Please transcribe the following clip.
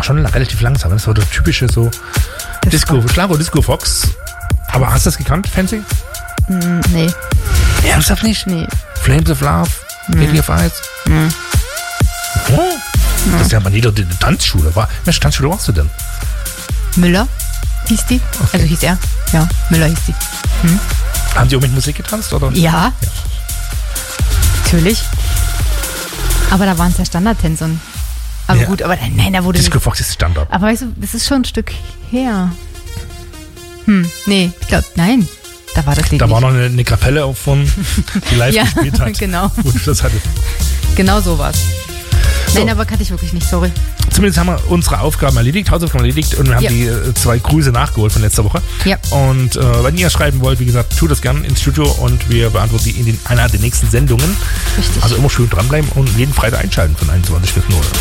war schon relativ langsam. Das war der typische so Schlager, Disco Fox. Aber hast du das gekannt, Fancy? Nee. Ernsthaft nicht? Nee. Flames of Love? Lady of Ice? Oh, das ist ja mal jeder die Tanzschule. Welche Tanzschule warst du denn? Müller hieß die. Okay. Also hieß er. Ja, Müller hieß die. Haben die auch mit Musik getanzt, oder? Ja. Natürlich. Aber da waren es ja Standardtänze. Aber Ja. gut, aber nein, da wurde Disco nicht. Fox ist Standard. Aber weißt du, das ist schon ein Stück her. Nee, ich glaube, nein. Da war das Lied Da war nicht. noch eine Kapelle auch von, die live Ja, gespielt hat. genau. Wo du das hattest. Genau so war's. So. Nein, aber kannte ich wirklich nicht, sorry. Zumindest haben wir unsere Hausaufgaben erledigt und wir haben Ja. die 2 Grüße nachgeholt von letzter Woche. Ja. Und wenn ihr schreiben wollt, wie gesagt, tut das gerne ins Studio und wir beantworten die in einer der nächsten Sendungen. Richtig. Also immer schön dranbleiben und jeden Freitag einschalten von 21 bis 0.